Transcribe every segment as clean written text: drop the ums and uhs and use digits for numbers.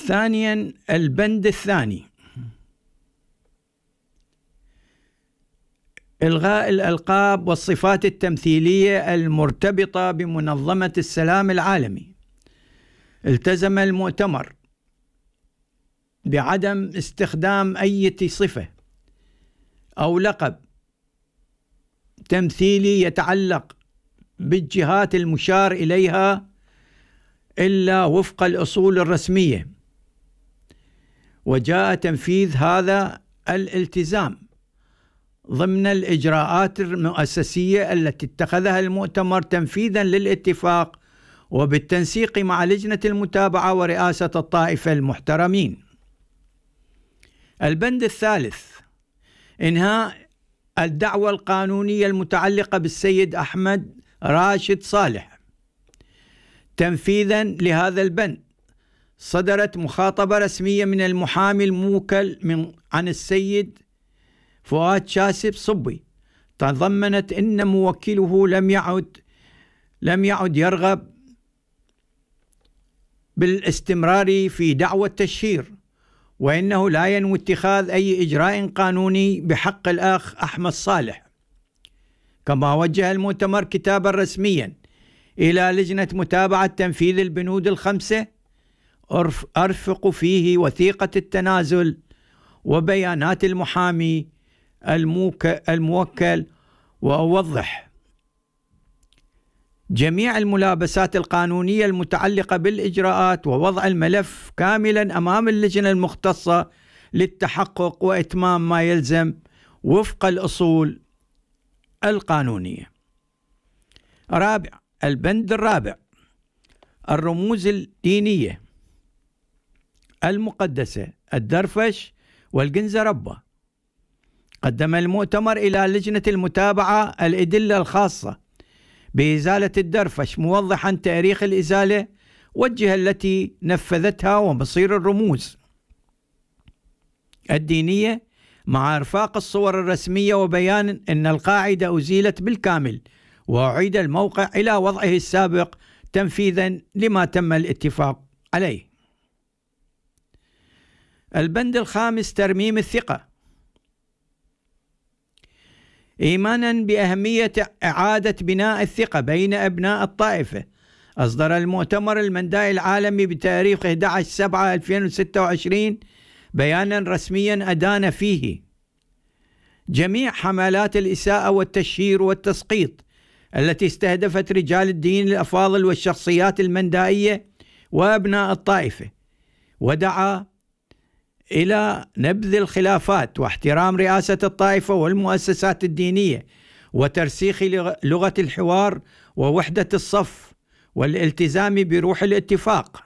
ثانيا، البند الثاني: إلغاء الألقاب والصفات التمثيلية المرتبطة بمنظمة السلام العالمي. التزم المؤتمر بعدم استخدام أي صفة أو لقب تمثيلي يتعلق بالجهات المشار إليها إلا وفق الأصول الرسمية، وجاء تنفيذ هذا الالتزام ضمن الإجراءات المؤسسية التي اتخذها المؤتمر تنفيذا للاتفاق وبالتنسيق مع لجنة المتابعة ورئاسة الطائفة المحترمين. البند الثالث: إنهاء الدعوى القانونية المتعلقة بالسيد أحمد راشد صالح. تنفيذا لهذا البند صدرت مخاطبة رسمية من المحامي الموكل عن السيد فؤاد شاسب صبي، تضمنت أن موكله لم يعد يرغب بالاستمرار في دعوى التشهير، وإنه لا ينوي اتخاذ أي إجراء قانوني بحق الأخ أحمد صالح. كما وجه المؤتمر كتابا رسميا إلى لجنة متابعة تنفيذ البنود الخمسة أرفق فيه وثيقة التنازل وبيانات المحامي الموكل، وأوضح جميع الملابسات القانونية المتعلقة بالإجراءات ووضع الملف كاملا أمام اللجنة المختصة للتحقق وإتمام ما يلزم وفق الأصول القانونية. البند الرابع: الرموز الدينية المقدسة الدرفش والجنزربة. قدم المؤتمر إلى لجنة المتابعة الأدلة الخاصة بإزالة الدرفش، موضحا تاريخ الإزالة والجهة التي نفذتها ومصير الرموز الدينية، مع إرفاق الصور الرسمية وبيان أن القاعدة أزيلت بالكامل وأعيد الموقع إلى وضعه السابق تنفيذا لما تم الاتفاق عليه. البند الخامس: ترميم الثقة. إيمانا بأهمية إعادة بناء الثقة بين أبناء الطائفة، أصدر المؤتمر المندائي العالمي بتاريخ 11/7/2026 بيانا رسميا أدان فيه جميع حملات الإساءة والتشهير والتسقيط التي استهدفت رجال الدين الأفاضل والشخصيات المندائية وأبناء الطائفة، ودعا إلى نبذ الخلافات واحترام رئاسة الطائفة والمؤسسات الدينية وترسيخ لغة الحوار ووحدة الصف والالتزام بروح الاتفاق.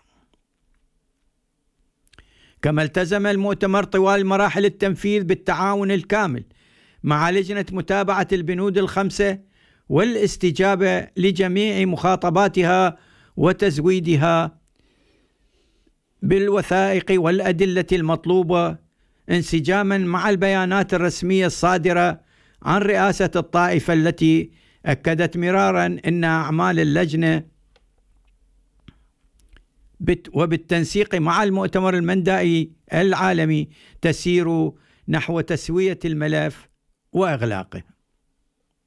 كما التزم المؤتمر طوال مراحل التنفيذ بالتعاون الكامل مع لجنة متابعة البنود الخمسة والاستجابة لجميع مخاطباتها وتزويدها بالوثائق والأدلة المطلوبة انسجاما مع البيانات الرسمية الصادرة عن رئاسة الطائفة التي أكدت مرارا أن أعمال اللجنة وبالتنسيق مع المؤتمر المندائي العالمي تسير نحو تسوية الملف وإغلاقه.